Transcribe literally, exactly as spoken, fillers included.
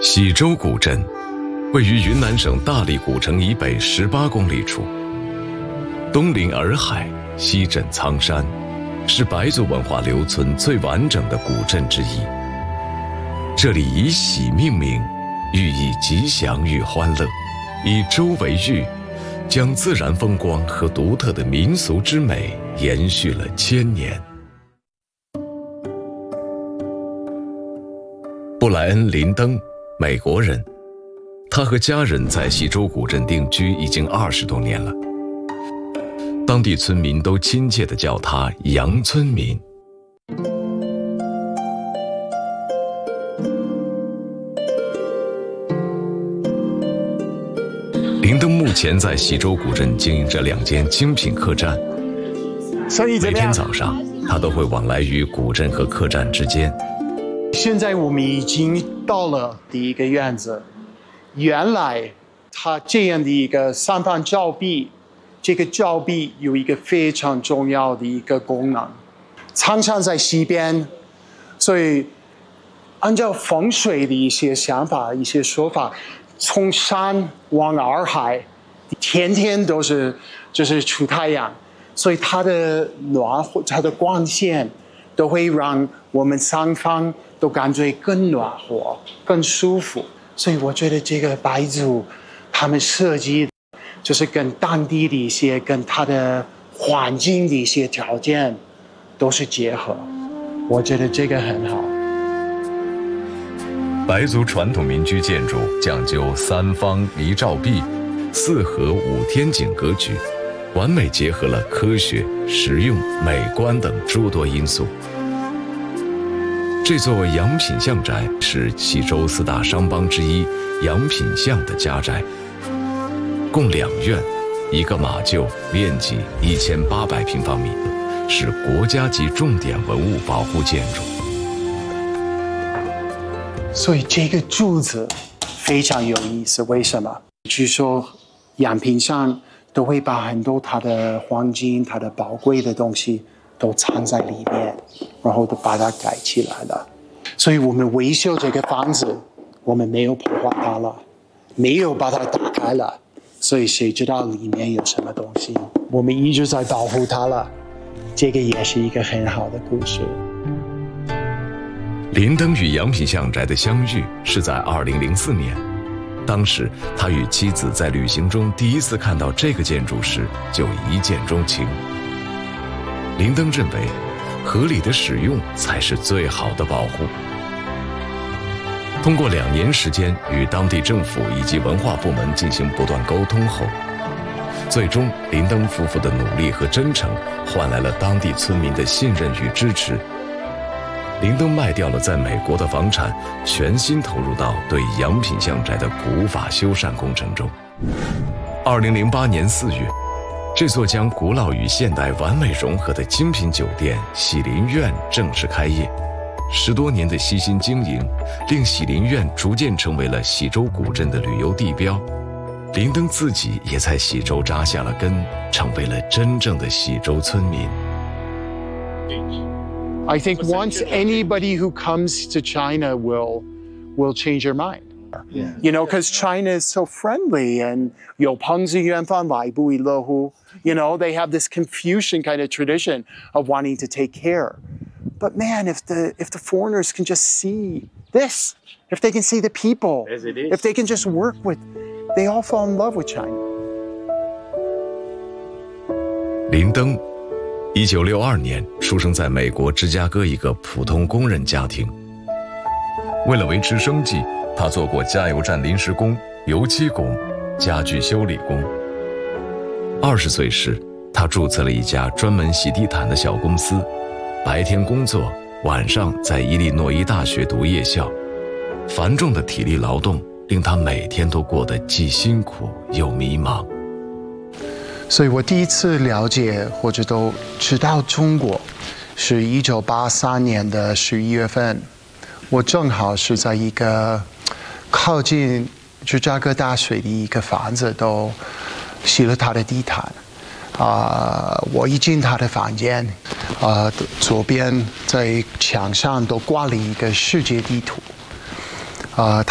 喜洲古镇位于云南省大理古城以北十八公里处，东临洱海，西枕苍山，是白族文化留存最完整的古镇之一。这里以喜命名，寓意吉祥与欢乐；以洲为喻，将自然风光和独特的民俗之美延续了千年。布莱恩·林登，美国人，他和家人在喜洲古镇定居已经二十多年了。当地村民都亲切地叫他杨村民。林登目前在喜洲古镇经营着两间精品客栈，每天早上他都会往来于古镇和客栈之间。 现在我们已经到了第一个院子，原来它这样的一个三方照壁，这个照壁有一个非常重要的一个功能。苍山在西边，所以按照风水的一些想法、一些说法，从山往洱海，天天都是就是出太阳，所以它的暖和、它的光线都会让我们三方都感觉更暖和、更舒服。所以我觉得这个白族他们设计就是跟当地的一些、跟它的环境的一些条件都是结合，我觉得这个很好。 白族传统民居建筑讲究三方一照壁、四合五天井格局，完美结合了科学、实用、美观等诸多因素。这座杨品巷宅是喜洲四大商帮之一杨品巷的家宅，共两院，一个马厩，面积一千八百平方米，是国家级重点文物保护建筑。 所以这个柱子非常有意思，为什么？据说杨品巷都会把很多它的黄金、它的宝贵的东西都藏在里面，然后都把它改起来了。所以我们维修这个房子，我们没有破坏它了，没有把它打开了，所以谁知道里面有什么东西？我们一直在保护它了，这个也是一个很好的故事。 林登与杨品巷宅的相遇是在二零零四年，当时他与妻子在旅行中第一次看到这个建筑时，就一见钟情。林登认为，合理的使用才是最好的保护。通过两年时间与当地政府以及文化部门进行不断沟通后，最终林登夫妇的努力和真诚换来了当地村民的信任与支持。林登卖掉了在美国的房产，全心投入到对杨品巷宅的古法修缮工程中。二零零八年四月，这座将古老与现代完美融合的精品酒店喜林苑正式开业。十多年的悉心经营，令喜林苑逐渐成为了喜洲古镇的旅游地标。林登自己也在喜洲扎下了根，成为了真正的喜洲村民。 I think once anybody who comes to China will will change your mind. Yeah. You know, because China is so friendly and 有朋自远方来不亦乐乎. You know, they have this Confucian kind of tradition of wanting to take care. But man, if the if the foreigners can just see this, if they can see the people, As it is. if they can just work with, they all fall in love with China. 林登一九六二年出生在美国芝加哥一个普通工人家庭。为了维持生计，他做过加油站临时工、油漆工、家具修理工。二十岁时，他注册了一家专门洗地毯的小公司，白天工作，晚上在伊利诺伊大学读夜校。繁重的体力劳动令他每天都过得既辛苦又迷茫。 所以我第一次了解或者都知道中国，是一九八三年的十一月份，我正好是在一个靠近芝加哥大学的一个房子都洗了他的地毯。啊、呃，我一进他的房间，啊、呃，左边在墙上都挂了一个世界地图。啊、呃，